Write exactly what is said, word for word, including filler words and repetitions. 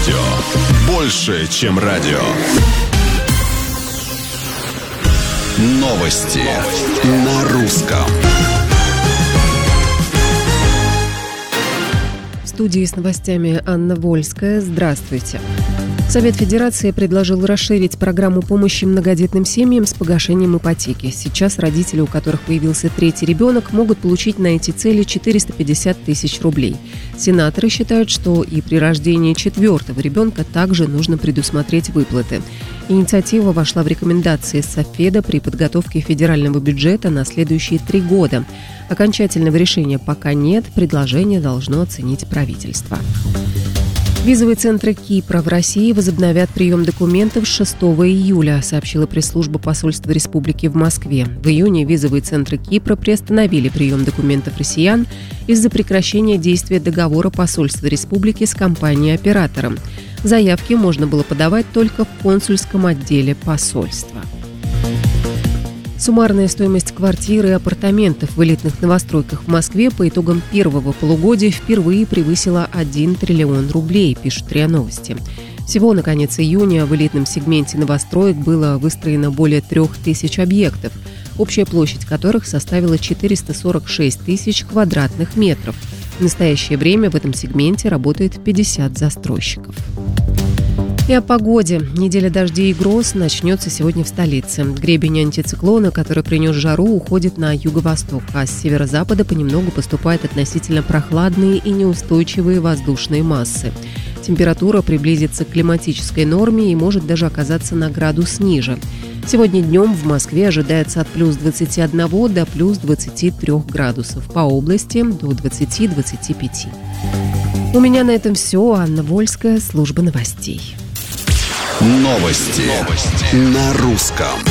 Больше, чем радио. Новости на русском. В студии с новостями Анна Вольская. Здравствуйте. Совет Федерации предложил расширить программу помощи многодетным семьям с погашением ипотеки. Сейчас родители, у которых появился третий ребенок, могут получить на эти цели четыреста пятьдесят тысяч рублей. Сенаторы считают, что и при рождении четвертого ребенка также нужно предусмотреть выплаты. Инициатива вошла в рекомендации Совфеда при подготовке федерального бюджета на следующие три года. Окончательного решения пока нет, предложение должно оценить правительство. Визовые центры Кипра в России возобновят прием документов с шестого июля, сообщила пресс-служба посольства республики в Москве. В июне визовые центры Кипра приостановили прием документов россиян из-за прекращения действия договора посольства республики с компанией-оператором. Заявки можно было подавать только в консульском отделе посольства. Суммарная стоимость квартир и апартаментов в элитных новостройках в Москве по итогам первого полугодия впервые превысила один триллион рублей, пишут РИА Новости. Всего на конец июня в элитном сегменте новостроек было выстроено более трех тысяч объектов, общая площадь которых составила четыреста сорок шесть тысяч квадратных метров. В настоящее время в этом сегменте работает пятьдесят застройщиков. И о погоде. Неделя дождей и гроз начнется сегодня в столице. Гребень антициклона, который принес жару, уходит на юго-восток, а с северо-запада понемногу поступают относительно прохладные и неустойчивые воздушные массы. Температура приблизится к климатической норме и может даже оказаться на градус ниже. Сегодня днем в Москве ожидается от плюс двадцати одного до плюс двадцати трёх градусов, по области до двадцати двадцати пяти. У меня на этом все. Анна Вольская, служба новостей. Новости, Новости. На русском.